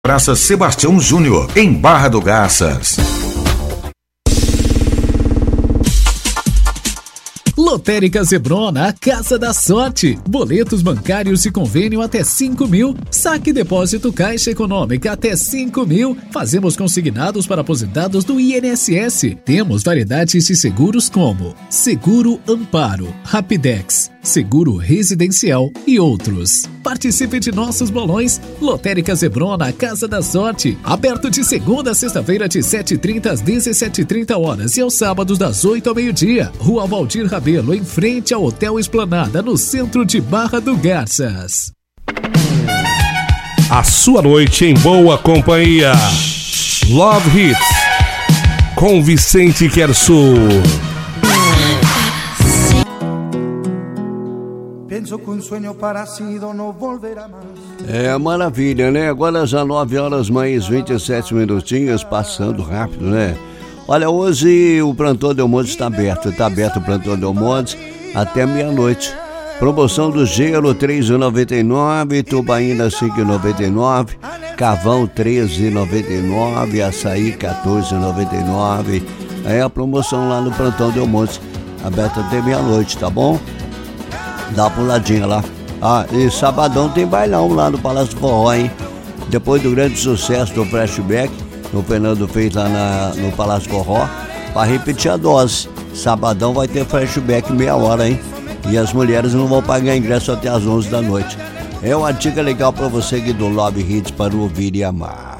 Praça Sebastião Júnior, em Barra do Garças. Lotérica Zebrona, a Casa da Sorte. Boletos bancários e convênio até 5.000. Saque e depósito Caixa Econômica até 5.000. Fazemos consignados para aposentados do INSS. Temos variedades de seguros como Seguro Amparo, Rapidex, Seguro Residencial e outros. Participe de nossos bolões. Lotérica Zebrona, a Casa da Sorte. Aberto de segunda a sexta-feira de 7h30 às 17h30 e aos sábados das 8 ao meio-dia. Rua Valdir Rabelo, em frente ao Hotel Esplanada, no centro de Barra do Garças. A sua noite em boa companhia. Love Hits com Vicente Quersu. É maravilha, né? Agora já 9 horas mais 27 minutinhos, passando rápido, né? Olha, hoje o Plantão Del Monte está aberto o Plantão Del Monte até meia-noite. Promoção do gelo R$ 3,99, tubaína R$ 5,99, carvão R$ 13,99, açaí R$ 14,99. É a promoção lá no Plantão Del Monte, aberto até meia-noite, tá bom? Dá uma puladinha lá. Ah, e sabadão tem bailão lá no Palácio Forró, hein? Depois do grande sucesso do flashback, o Fernando fez lá no Palácio Forró, para repetir a dose. Sabadão vai ter flashback meia hora, hein? E as mulheres não vão pagar ingresso até às 11 da noite. É uma dica legal para você aqui do Love Hits para ouvir e amar.